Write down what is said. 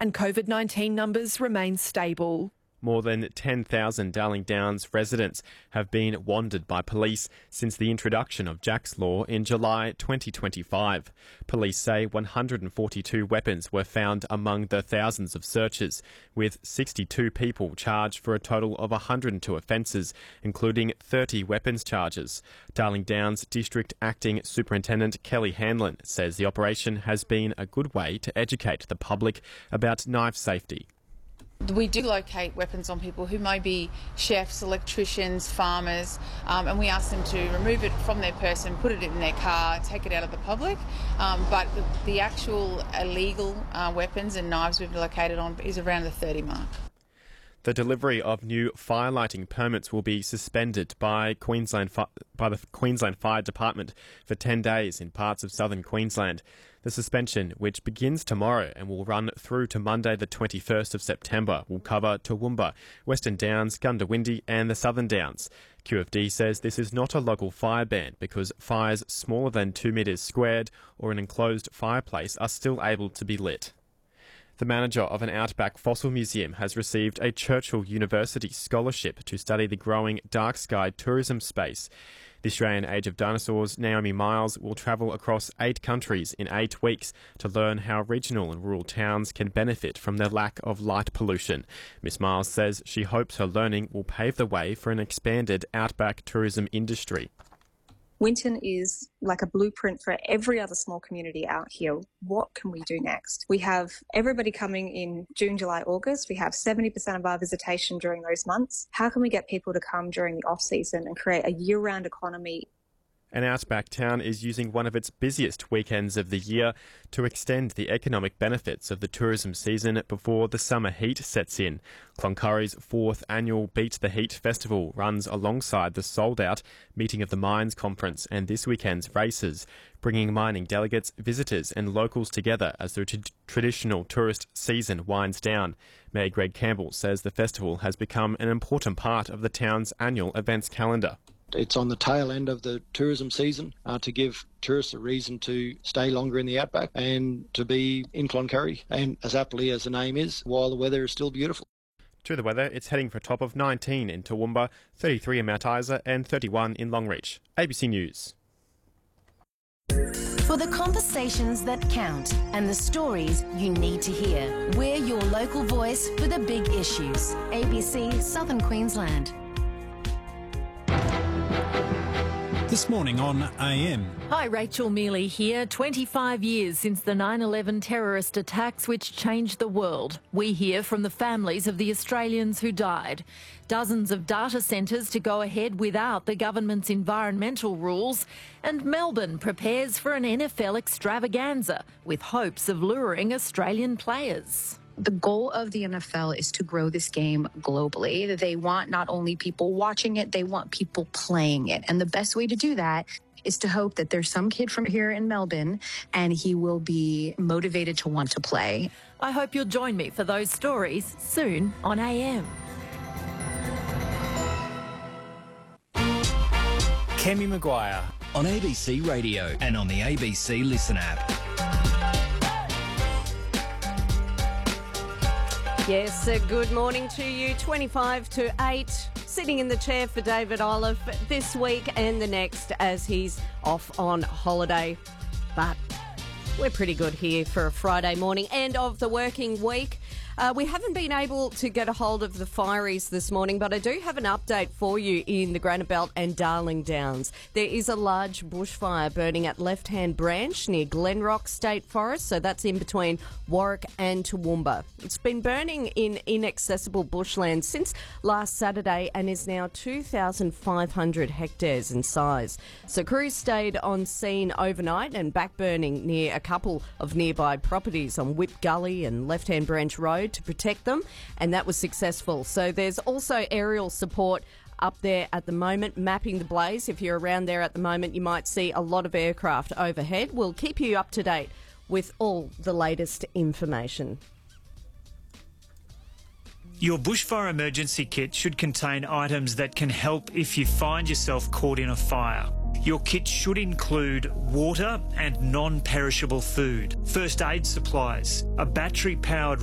and COVID-19 numbers remain stable. More than 10,000 Darling Downs residents have been wandered by police since the introduction of Jack's Law in July 2025. Police say 142 weapons were found among the thousands of searches, with 62 people charged for a total of 102 offences, including 30 weapons charges. Darling Downs District Acting Superintendent Kelly Hanlon says the operation has been a good way to educate the public about knife safety. We do locate weapons on people who may be chefs, electricians, farmers, and we ask them to remove it from their person, put it in their car, take it out of the public. But the actual illegal weapons and knives we've located on is around the 30 mark. The delivery of new fire lighting permits will be suspended by the Queensland Fire Department for 10 days in parts of southern Queensland. The suspension, which begins tomorrow and will run through to Monday the 21st of September, will cover Toowoomba, Western Downs, Goondiwindi and the Southern Downs. QFD says this is not a local fire ban because fires smaller than 2 metres squared or an enclosed fireplace are still able to be lit. The manager of an outback fossil museum has received a Churchill University scholarship to study the growing dark sky tourism space. The Australian Age of Dinosaurs, Naomi Miles, will travel across 8 countries in 8 weeks to learn how regional and rural towns can benefit from the lack of light pollution. Miss Miles says she hopes her learning will pave the way for an expanded outback tourism industry. Winton is like a blueprint for every other small community out here. What can we do next? We have everybody coming in June, July, August. We have 70% of our visitation during those months. How can we get people to come during the off-season and create a year-round economy? An outback town is using one of its busiest weekends of the year to extend the economic benefits of the tourism season before the summer heat sets in. Cloncurry's 4th annual Beat the Heat Festival runs alongside the sold-out Meeting of the Minds conference and this weekend's races, bringing mining delegates, visitors and locals together as the traditional tourist season winds down. Mayor Greg Campbell says the festival has become an important part of the town's annual events calendar. It's on the tail end of the tourism season to give tourists a reason to stay longer in the outback and to be in Cloncurry, and as aptly as the name is, while the weather is still beautiful. To the weather, it's heading for a top of 19 in Toowoomba, 33 in Mount Isa and 31 in Longreach. ABC News. For the conversations that count and the stories you need to hear, we're your local voice for the big issues. ABC Southern Queensland. This morning on AM. Hi, Rachel Mealy here. 25 years since the 9/11 terrorist attacks which changed the world. We hear from the families of the Australians who died. Dozens of data centres to go ahead without the government's environmental rules. And Melbourne prepares for an NFL extravaganza with hopes of luring Australian players. The goal of the NFL is to grow this game globally. They want not only people watching it, they want people playing it. And the best way to do that is to hope that there's some kid from here in Melbourne and he will be motivated to want to play. I hope you'll join me for those stories soon on AM. Kemi Maguire on ABC Radio and on the ABC Listen app. Yes, good morning to you. 25 to 8, sitting in the chair for David Olive this week and the next as he's off on holiday. But we're pretty good here for a Friday morning, end of the working week. We haven't been able to get a hold of the fireys this morning, but I do have an update for you in the Granite Belt and Darling Downs. There is a large bushfire burning at Left Hand Branch near Glenrock State Forest, so that's in between Warwick and Toowoomba. It's been burning in inaccessible bushland since last Saturday and is now 2,500 hectares in size. So crews stayed on scene overnight and backburning near a couple of nearby properties on Whip Gully and Left Hand Branch Road to protect them, and that was successful. So there's also aerial support up there at the moment, mapping the blaze. If you're around there at the moment, you might see a lot of aircraft overhead. We'll keep you up to date with all the latest information. Your bushfire emergency kit should contain items that can help if you find yourself caught in a fire. Your kit should include water and non-perishable food, first aid supplies, a battery-powered